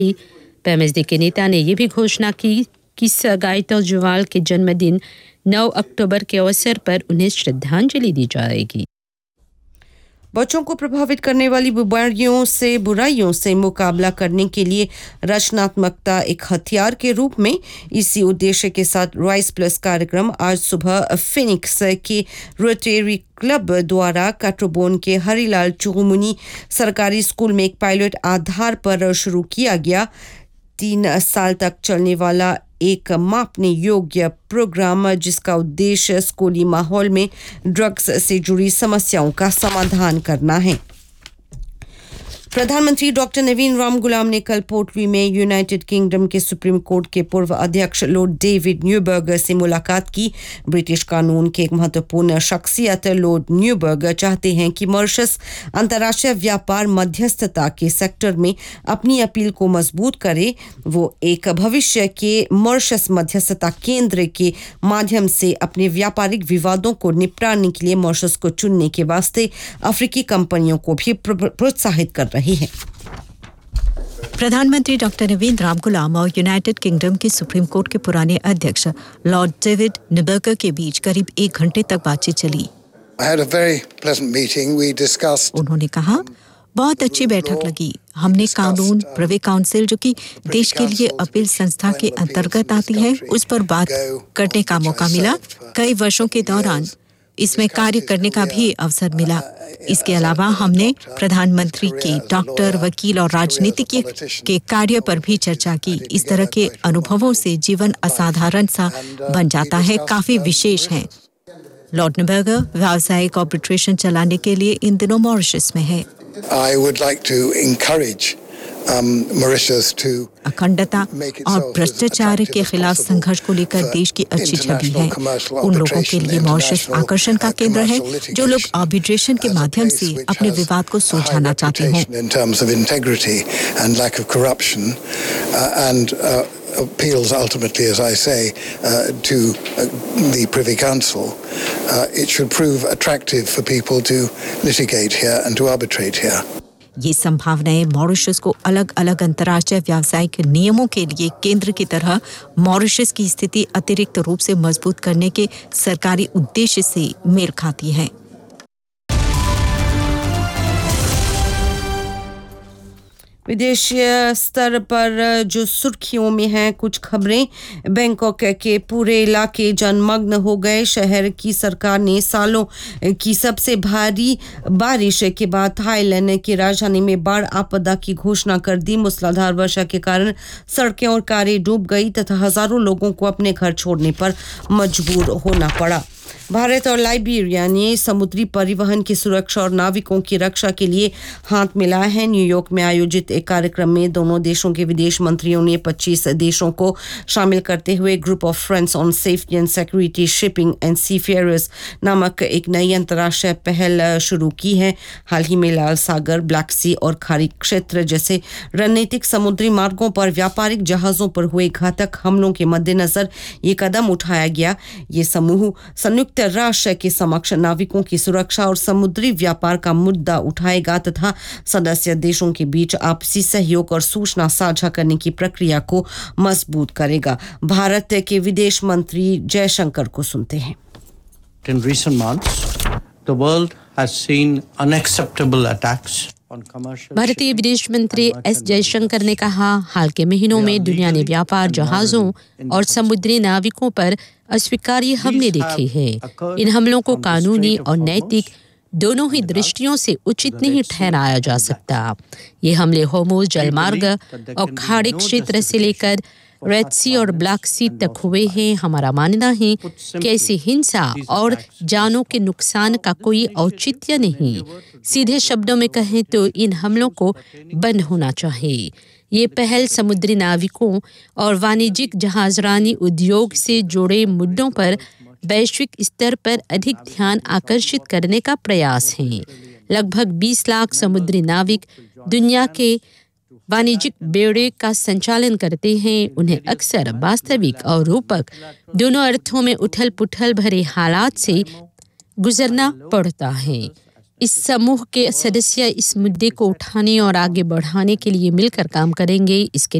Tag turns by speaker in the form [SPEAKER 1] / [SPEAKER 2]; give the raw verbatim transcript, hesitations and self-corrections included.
[SPEAKER 1] पीएमएसडी के नेता ने यह भी घोषणा की कि गायतों जुवाल के जन्मदिन नौ अक्टूबर के अवसर पर उन्हें श्रद्धांजलि दी जाएगी।
[SPEAKER 2] बच्चों को प्रभावित करने वाली बीमारियों से बुराइयों से मुकाबला करने के लिए रचनात्मकता एक हथियार के रूप में इसी उद्देश्य के साथ राइस प्लस कार्यक्रम आज सुबह फिनिक्स के रोटरी क्लब द्वारा काट्रोबोन के हरिलाल चुगमुनी सरकारी स्कूल में एक पायलट आधार पर शुरू किया गया। तीन साल तक चलने वाला एक मापने योग्य प्रोग्राम जिसका उद्देश्य स्कूली माहौल में ड्रग्स से जुड़ी समस्याओं का समाधान करना है। प्रधानमंत्री डॉक्टर नवीन राम गुलाम ने कल पोर्टवी में यूनाइटेड किंगडम के सुप्रीम कोर्ट के पूर्व अध्यक्ष लॉर्ड डेविड न्यूबर्ग से मुलाकात की। ब्रिटिश कानून के एक महत्वपूर्ण शख्सियत लॉर्ड न्यूबर्ग चाहते हैं कि मॉरिशस अंतर्राष्ट्रीय व्यापार मध्यस्थता के सेक्टर में अपनी अपील को मजबूत करे। वो एक भविष्य के मॉरिशस मध्यस्थता केंद्र के माध्यम से अपने व्यापारिक विवादों को निपटाने के लिए मॉरिशस को चुनने के वास्ते अफ्रीकी कंपनियों को भी प्रोत्साहित कर रहे हैं।
[SPEAKER 3] प्रधानमंत्री डॉक्टर नवीन राम गुलाम और यूनाइटेड किंगडम के सुप्रीम कोर्ट के पुराने अध्यक्ष लॉर्ड डेविड न्यूबर्गर के बीच करीब एक घंटे तक बातचीत चली। उन्होंने कहा, बहुत अच्छी बैठक लगी। हमने कानून प्रवे काउंसिल जो कि देश के लिए अपील संस्था के अंतर्गत आती है उस पर बात करने का मौका मिला। कई वर्षों के दौरान इसमें कार्य करने का भी अवसर मिला। इसके अलावा हमने प्रधानमंत्री के डॉक्टर, वकील और राजनीतिज्ञ के कार्य पर भी चर्चा की। इस तरह के अनुभवों से जीवन असाधारण सा बन जाता है, काफी विशेष है। लॉर्ड न्यूबर्गर व्यावसायिक आर्बिट्रेशन चलाने के लिए इन दिनों मॉरिशस में है।
[SPEAKER 4] I would like to encourage um, Mauritius to
[SPEAKER 3] अखंडता और भ्रष्टाचार के खिलाफ संघर्ष को लेकर देश की अच्छी छवि है। उन लोगों के लिए मॉरिशस आकर्षण का केंद्र है जो लोग आर्बिट्रेशन के माध्यम से अपने विवाद को सुलझाना चाहते हों।
[SPEAKER 4] in terms of integrity and lack of corruption uh, and uh, appeals ultimately, as I say, uh, to uh, the Privy Council. Uh, it should prove attractive for people to litigate here and to arbitrate here.
[SPEAKER 3] ये संभावनाएं Mauritius को अलग अलग अंतर्राष्ट्रीय व्यावसायिक नियमों के लिए केंद्र की तरह मॉरिशस की स्थिति अतिरिक्त रूप से मजबूत करने के सरकारी उद्देश्य से मेल खाती हैं।
[SPEAKER 2] विदेशीय स्तर पर जो सुर्खियों में हैं कुछ खबरें। बैंकॉक के पूरे इलाके जलमग्न हो गए। शहर की सरकार ने सालों की सबसे भारी बारिश के बाद थाईलैंड की राजधानी में बाढ़ आपदा की घोषणा कर दी। मूसलाधार वर्षा के कारण सड़कें और कारें डूब गई तथा हजारों लोगों को अपने घर छोड़ने पर मजबूर होना पड़ा। भारत और लाइबेरिया ने समुद्री परिवहन की सुरक्षा और नाविकों की रक्षा के लिए हाथ मिलाए हैं। न्यूयॉर्क में आयोजित एक कार्यक्रम में दोनों देशों के विदेश मंत्रियों ने पच्चीस देशों को शामिल करते हुए group of friends on safety and security shipping and seafarers नामक एक नई अंतर्राष्ट्रीय पहल शुरू की है। हाल ही में लाल सागर, ब्लैक सी और खाड़ी क्षेत्र जैसे रणनीतिक समुद्री मार्गों पर व्यापारिक जहाजों पर हुए घातक हमलों के मद्देनजर ये कदम उठाया गया। ये समूह संयुक्त राष्ट्र के समक्ष नाविकों की सुरक्षा और समुद्री व्यापार का मुद्दा उठाएगा तथा सदस्य देशों के बीच आपसी सहयोग और सूचना साझा करने की प्रक्रिया को मजबूत करेगा। भारत के विदेश मंत्री जयशंकर को सुनते हैं।
[SPEAKER 5] In recent months, the world has seen unacceptable attacks.
[SPEAKER 1] भारतीय विदेश मंत्री एस जयशंकर ने कहा, हाल के महीनों में दुनिया ने व्यापार जहाजों और समुद्री नाविकों पर अस्वीकार्य हमले देखे हैं। इन हमलों को कानूनी और नैतिक दोनों ही दृष्टियों से उचित नहीं ठहराया जा सकता। ये हमले होर्मुज़ जलमार्ग और खाड़ी क्षेत्र से लेकर रेड सी और ब्लैक सी तक हुए हैं। हमारा मानना है कि ऐसी हिंसा और जानों के नुकसान का कोई औचित्य नहीं। सीधे शब्दों में कहें तो इन हमलों को बंद होना चाहिए। ये पहल समुद्री नाविकों और वाणिज्यिक जहाजरानी उद्योग से जुड़े मुद्दों पर वैश्विक स्तर पर अधिक ध्यान आकर्षित करने का प्रयास है। लगभग बीस लाख समुद्री नाविक दुनिया के वाणिज्यिक बेड़े का संचालन करते हैं। उन्हें अक्सर वास्तविक और रूपक दोनों अर्थों में उथल पुथल भरे हालात से गुजरना पड़ता है। इस समूह के सदस्य इस मुद्दे को उठाने और आगे बढ़ाने के लिए मिलकर काम करेंगे। इसके